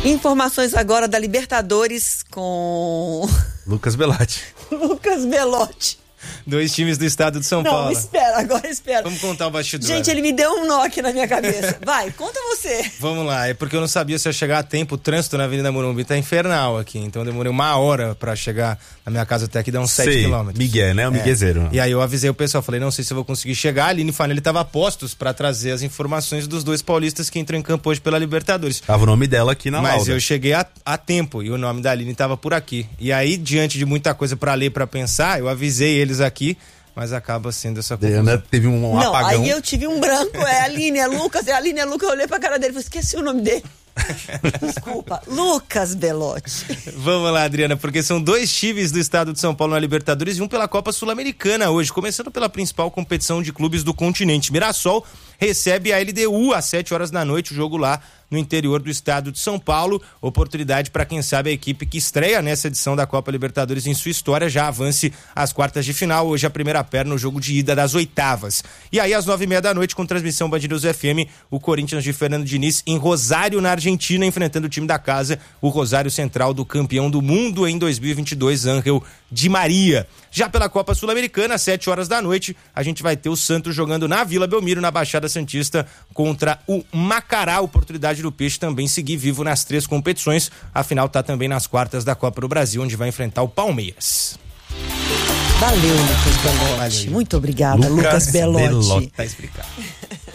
Informações agora da Libertadores com Lucas Belotti. Lucas Belotti. 2 times do estado de São Paulo. Agora espera. Vamos contar o bastidor. Gente, ele me deu um nó aqui na minha cabeça. Vai, conta você. Vamos lá, é porque eu não sabia se ia chegar a tempo. O trânsito na Avenida Morumbi tá infernal aqui, então eu demorei 1 hora pra chegar na minha casa até aqui, dá uns 7 quilômetros. Miguel, né? O miguezeiro. E aí eu avisei o pessoal, falei, não sei se eu vou conseguir chegar. A Aline Fanelli tava a postos pra trazer as informações dos 2 paulistas que entram em campo hoje pela Libertadores. Tava o nome dela aqui na lauda. Mas eu cheguei a tempo e o nome da Aline tava por aqui. E aí, diante de muita coisa pra ler, pra pensar, eu avisei eles aqui, mas acaba sendo essa confusão. Teve um apagão. Aí eu tive um branco, é Aline, é Lucas, eu olhei pra cara dele e falei, esqueci o nome dele. Desculpa, Lucas Belotti. Vamos lá, Adriana, porque são 2 times do estado de São Paulo na Libertadores e um pela Copa Sul-Americana hoje, começando pela principal competição de clubes do continente. Mirassol recebe a LDU às 7 horas da noite, o jogo lá no interior do estado de São Paulo. Oportunidade para quem sabe a equipe que estreia nessa edição da Copa Libertadores em sua história já avance às quartas de final. Hoje a primeira perna, o jogo de ida das oitavas. E aí às 9h30 da noite, com transmissão Band News FM, o Corinthians de Fernando Diniz em Rosário, na Argentina, enfrentando o time da casa, o Rosário Central do campeão do mundo em 2022, Ángel Di Maria. Já pela Copa Sul-Americana, às 7 horas da noite, a gente vai ter o Santos jogando na Vila Belmiro, na Baixada Santista, contra o Macará. Oportunidade do Peixe também seguir vivo nas 3 competições. Afinal, tá também nas quartas da Copa do Brasil, onde vai enfrentar o Palmeiras. Valeu, Lucas Belotti. Muito obrigada, Lucas Belotti. Tá explicado.